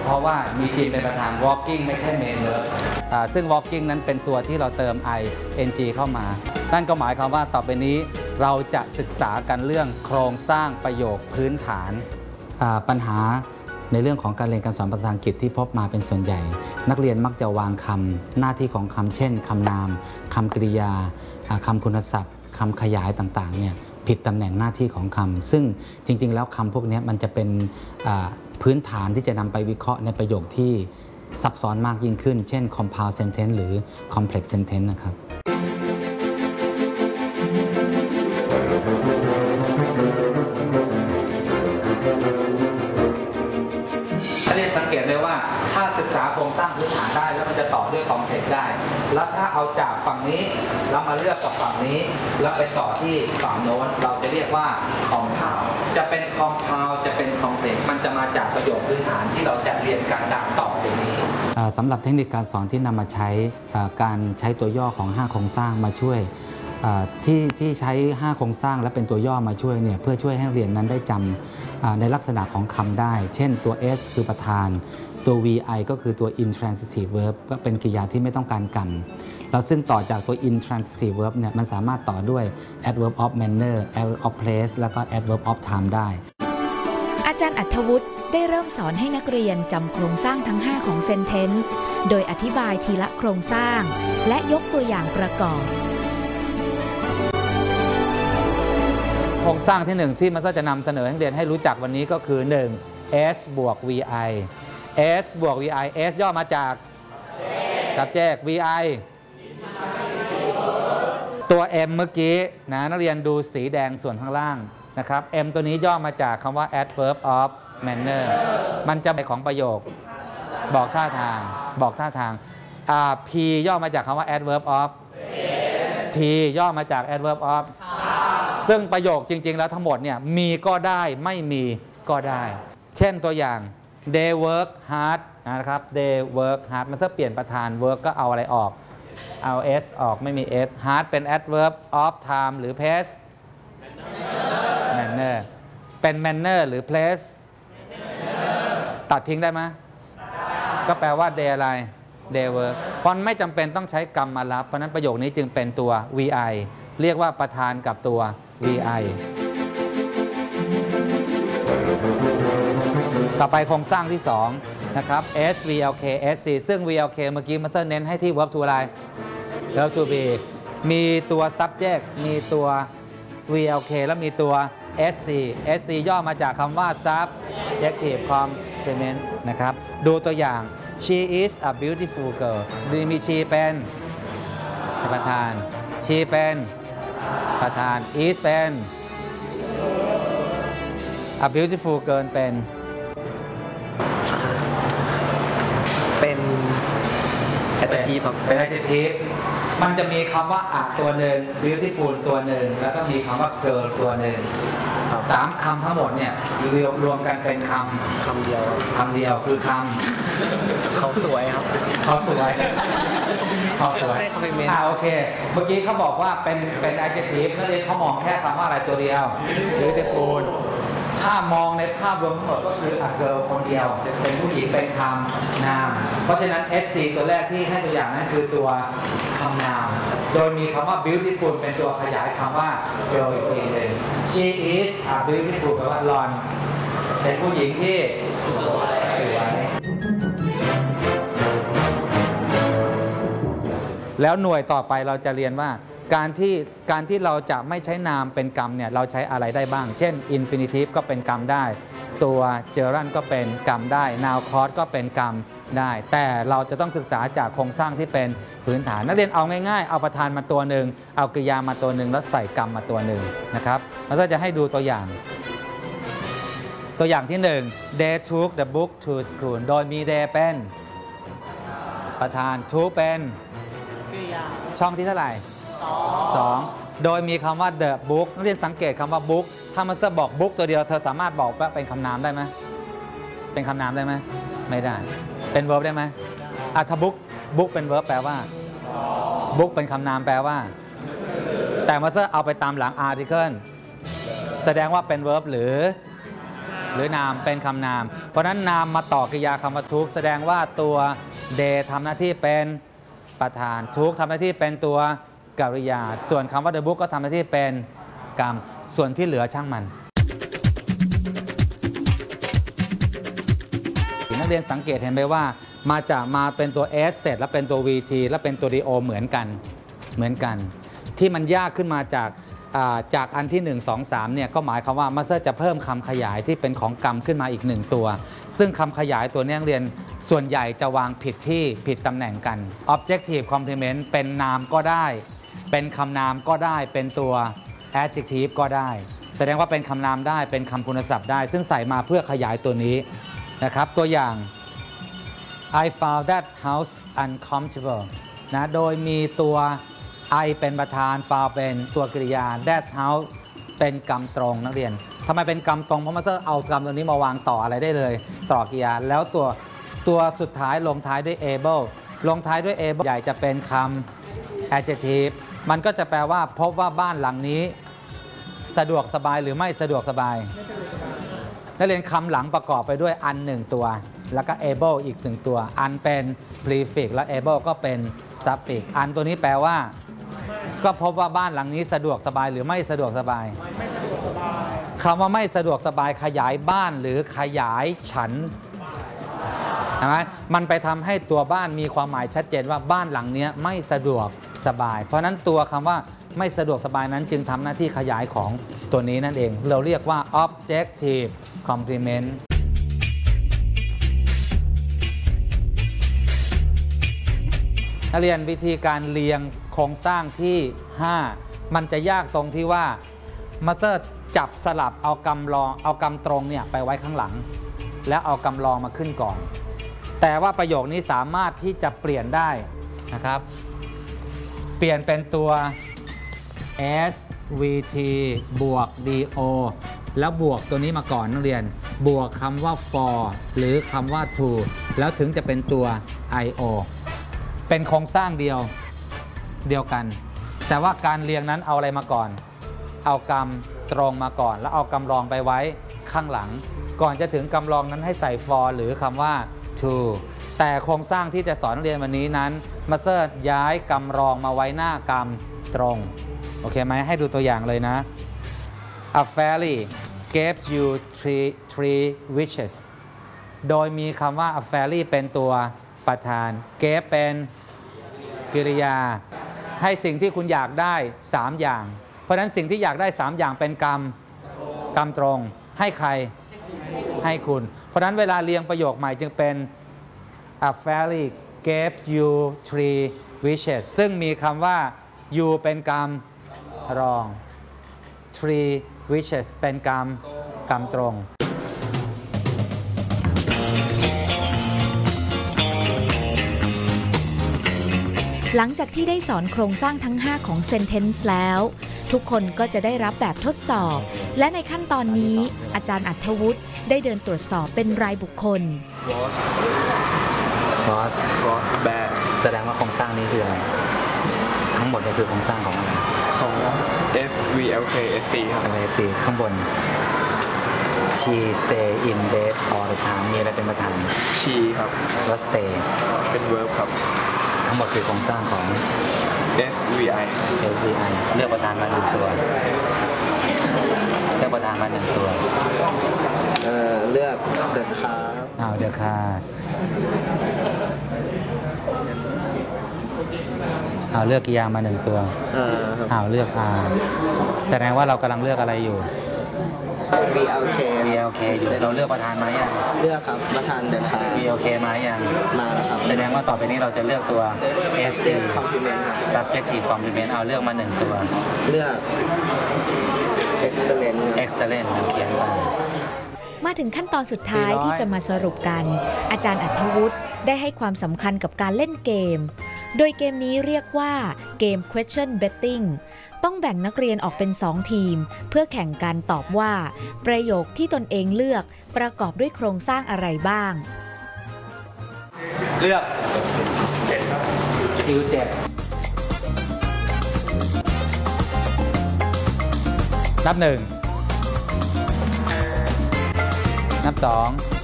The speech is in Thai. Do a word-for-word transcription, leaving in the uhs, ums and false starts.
เพราะว่ามีจีนเป็นประธาน walking ไม่ใช่ main verb ซึ่ง walking นั้นเป็นตัวที่เราเติม ing เข้ามานั่นก็หมายความว่าต่อไปนี้เราจะศึกษากันเรื่องโครงสร้างประโยคพื้นฐานปัญหาในเรื่องของการเรียนการสอนภาษาอังกฤษที่พบมาเป็นส่วนใหญ่นักเรียนมักจะวางคำหน้าที่ของคำเช่นคำนามคำกริยาคำคุณศัพท์คำขยายต่างๆเนี่ยผิดตำแหน่งหน้าที่ของคำซึ่งจริงๆแล้วคำพวกนี้มันจะเป็นพื้นฐานที่จะนำไปวิเคราะห์ในประโยคที่ซับซ้อนมากยิ่งขึ้นเช่น compound sentence หรือ complex sentence นะครับสังเกตเลยว่าถ้าศึกษาโครงสร้างพื้นฐานได้แล้วมันจะต่อด้วยคอมเพล็กซ์ได้แล้วถ้าเอาจากฝั่งนี้แล้วมาเลือกกับฝั่งนี้แล้วไปต่อที่ฝั่งโน้นเราจะเรียกว่าคอมเพลซ์จะเป็นคอมเพลซ์จะเป็นคอมเพล็กซ์มันจะมาจากประโยคพื้นฐานที่เราจะเรียนกันดังต่อไปนี้สำหรับเทคนิคการสอนที่นำมาใช้การใช้ตัวย่อของห้าโครงสร้างมาช่วยที่ที่ใช้ห้าโครงสร้างและเป็นตัวย่อมาช่วยเนี่ยเพื่อช่วยให้นักเรียนนั้นได้จำในลักษณะของคำได้เช่นตัว s คือประธานตัว vi ก็คือตัว intransitive verb ก็เป็นกริยาที่ไม่ต้องการกรรมแล้วซึ่งต่อจากตัว intransitive verb เนี่ยมันสามารถต่อด้วย adverb of manner adverb of place แล้วก็ adverb of time ได้อาจารย์อัธวุฒิได้เริ่มสอนให้นักเรียนจำโครงสร้างทั้งห้าของ sentence โดยอธิบายทีละโครงสร้างและยกตัวอย่างประกอบโครงสร้างที่หนึ่งที่มันก็จะนำเสนอให้นักเรียนให้รู้จักวันนี้ก็คือหนึ่ง s บวก vi s บวก vi s ย่อมาจาก subject vi ตัว m เมื่อกี้นะนักเรียนดูสีแดงส่วนข้างล่างนะครับ m ตัวนี้ย่อมาจากคำว่า adverb of manner มันจะเป็นของประโยคบอกท่าทางบอกท่าทาง p ย่อมาจากคำว่า adverb of t ย่อมาจาก adverb ofซึ่งประโยคจริงๆแล้วทั้งหมดเนี่ยมีก็ได้ไม่มีก็ได้เช่นตัวอย่าง they work hard นะครับ they work hard มันจะเปลี่ยนประธาน work ก็เอาอะไรออกเอา s ออกไม่มี s hard เป็น adverb of time หรือ place manner เป็น manner หรือ place ตัดทิ้งได้ไหมก็แปลว่า they อะไร they work เพราะไม่จำเป็นต้องใช้กรรมมารับเพราะนั้นประโยคนี้จึงเป็นตัว vi เรียกว่าประธานกับตัว vi ต่อไปโครงสร้างที่สองนะครับ s vlk sc ซึ่ง vlk เมื่อกี้มันเน้นให้ที่ verb to อะไร verb to be มีตัว subject มีตัว vlk แล้วมีตัว sc sc ย่อมาจากคำว่า subjective complement นะครับดูตัวอย่าง she is a beautiful girl มี she เป็นประธาน she เป็นประธาน is เป็น a beautiful girl เป็นเป็น adjective ครับเป็น adjective มันจะมีคำว่า a ตัวหนึ่ง beautiful ตัวหนึ่งแล้วก็มีคำว่า girl ตัวหนึ่งสามคำทั้งหมดเนี่ยรวมรวมกันเป็นคำคำเดียวคำเดียวคือคำเขาสวยครับเขาสวยเขาสวยอ่าโอเคเมื่อกี้เขาบอกว่าเป็นเป็น adjective นั่นเองเขามองแค่คำว่าอะไรตัวเดียว beautiful ถ้ามองในภาพรวมทั้งหมดก็คือ a girl คนเดียวจะเป็นผู้หญิงเป็นคำนามเพราะฉะนั้น sc ตัวแรกที่ให้ตัวอย่างนั้นคือตัวคำนามโดยมีคำว่า beautiful เป็นตัวขยายคำว่า girl อีกทีหนึ่ง she is a beautiful แปลว่าหล่อนเป็นผู้หญิงที่สวยแล้วหน่วยต่อไปเราจะเรียนว่าการที่การที่เราจะไม่ใช้นามเป็นกรรมเนี่ยเราใช้อะไรได้บ้างเช่น infinitive ก็เป็นกรรมได้ตัว gerund ก็เป็นกรรมได้ noun clause ก็เป็นกรรมได้แต่เราจะต้องศึกษาจากโครงสร้างที่เป็นพื้นฐานนักเรียนเอาง่ายๆเอาประธานมาตัวหนึ่งเอากริยามาตัวหนึ่งแล้วใส่กรรมมาตัวหนึ่งนะครับแล้วก็จะให้ดูตัวอย่างตัวอย่างที่หนึ่ง they took the book to school โดยมี they เป็นประธาน took เป็นช่องที่เท่าไหร่สองโดยมีคำว่า the book นักเรียนสังเกตคำว่า book ถ้ามันจะบอก book ตัวเดียวเธอสามารถบอกว่าเป็นคำนามได้ไหมเป็นคำนามได้ไหมไม่ได้เป็น verb ได้ไหมอ่ะถ้า book book เป็น verb แปลว่า book เป็นคำนามแปลว่าแต่มันจะเอาไปตามหลัง article แสดงว่าเป็น verb หรือหรือนามเป็นคำนาม เพราะฉะนั้นนามมาต่อกริยาคำว่า took แสดงว่าตัว they ทำหน้าที่เป็นประธาน took ทำหน้าที่เป็นตัวกริยาส่วนคำว่า the book ก็ทำหน้าที่เป็นกรรมส่วนที่เหลือช่างมันนักเรียนสังเกตเห็นไหมว่ามาจากมาเป็นตัว s เสร็จแล้วเป็นตัว vt แล้วเป็นตัว do เหมือนกันเหมือนกันที่มันยากขึ้นมาจากจากอันที่หนึ่ง สอง สามเนี่ยก็หมายความว่ามาสเตอร์จะเพิ่มคำขยายที่เป็นของกรรมขึ้นมาอีกหนึ่งตัวซึ่งคำขยายตัวนี้นักเรียนส่วนใหญ่จะวางผิดที่ผิดตำแหน่งกัน objective complement เป็นนามก็ได้เป็นคำนามก็ได้เป็นตัว adjective ก็ได้แสดงว่าเป็นคำนามได้เป็นคำคุณศัพท์ได้ซึ่งใส่มาเพื่อขยายตัวนี้นะครับตัวอย่าง I found that house uncomfortable นะโดยมีตัว I เป็นประธาน found เป็นตัวกริยา that house เป็นกรรมตรงนักเรียนทำไมเป็นกรรมตรงเพราะมันจะเอากรรมตัวนี้มาวางต่ออะไรได้เลยต่อกริยาแล้วตัวตัวสุดท้ายลงท้ายด้วย able ลงท้ายด้วย able ใหญ่จะเป็นคำ adjective มันก็จะแปลว่าพบว่าบ้านหลังนี้สะดวกสบายหรือไม่สะดวกสบายนักเรียนคำหลังประกอบไปด้วยอันหนึ่งตัวแล้วก็ able อีกหนึ่งตัวอันเป็น prefix และ able ก็เป็น suffix อันตัวนี้แปลว่าก็พบว่าบ้านหลังนี้สะดวกสบายหรือไม่สะดวกสบายคำว่าไม่สะดวกสบายขยายบ้านหรือขยายฉันใช่ไหมมันไปทำให้ตัวบ้านมีความหมายชัดเจนว่าบ้านหลังนี้ไม่สะดวกสบายเพราะนั้นตัวคำว่าไม่สะดวกสบายนั้นจึงทำหน้าที่ขยายของตัวนี้นั่นเองเราเรียกว่า objective complement นักเรียนวิธีการเรียงโครงสร้างที่ห้ามันจะยากตรงที่ว่ามาสเตอร์จับสลับเอากำรองเอากำตรงเนี่ยไปไว้ข้างหลังแล้วเอากำรองมาขึ้นก่อนแต่ว่าประโยคนี้สามารถที่จะเปลี่ยนได้นะครับเปลี่ยนเป็นตัว s vt บวก do แล้วบวกตัวนี้มาก่อนนักเรียนบวกคำว่า for หรือคำว่า to แล้วถึงจะเป็นตัว io เป็นโครงสร้างเดียวเดียวกันแต่ว่าการเรียงนั้นเอาอะไรมาก่อนเอากำตรงมาก่อนแล้วเอากำรองไปไว้ข้างหลังก่อนจะถึงกำรองนั้นให้ใส่ for หรือคำว่า to แต่โครงสร้างที่จะสอนนักเรียนวันนี้นั้นมาสเตอร์ย้ายกำรองมาไว้หน้ากำตรงโอเคไหมให้ดูตัวอย่างเลยนะ A fairy gave you three three wishes โดยมีคำว่า A fairy เป็นตัวประธาน gave เป็นกริยาให้สิ่งที่คุณอยากได้สามอย่างเพราะฉะนั้นสิ่งที่อยากได้สามอย่างเป็นกรรมกรรมตรงให้ใครให้คุณเพราะฉะนั้นเวลาเรียงประโยคใหม่จึงเป็น A fairy gave you three wishes ซึ่งมีคำว่า you เป็นกรรมรอง three wishes เป็นกรรมกรรมตรงหลังจากที่ได้สอนโครงสร้างทั้งห้าของ Sentence แล้วทุกคนก็จะได้รับแบบทดสอบและในขั้นตอนนี้อาจารย์อัธวุฒิได้เดินตรวจสอบเป็นรายบุคคล was was bad แสดงว่าโครงสร้างนี้คืออะไรทั้งหมดเนี่ยคือโครงสร้างของอะไรของ f v l k s c ครับอะไรสิข้างบน she stay in bed all the time มีอะไรเป็นประธาน she ครับแล้ว stay เป็น verb ครับทั้งหมดคือโครงสร้างของ s v i s v i เลือกประธานมาหนึ่งตัวเลือกประธานมาหนึ่งตัวเอ่อเลือก the car อ้าว the cars อ้าวเลือกกริยามาหนึ่งตัวอ้าวเลือก R แสดงว่าเรากำลังเลือกอะไรอยู่ v l k v l k อยู่เราเลือกประธานมายังเลือกครับประธาน the car v l k มายังมาแล้วครับแสดงว่าต่อไปนี้เราจะเลือกตัว s complement subjective complement เอาเลือกมาหนึ่งตัวเลือก excellent excellent เขียนไปมาถึงขั้นตอนสุดท้ายที่จะมาสรุปกันอาจารย์อัธวุฒิได้ให้ความสำคัญกับการเล่นเกมโดยเกมนี้เรียกว่าเกม question betting ต้องแบ่งนักเรียนออกเป็นสองทีมเพื่อแข่งกันตอบว่าประโยคที่ตนเองเลือกประกอบด้วยโครงสร้างอะไรบ้างเลือกเจ็ดครับคิวเจ็ดนับหนึ่งนับสอง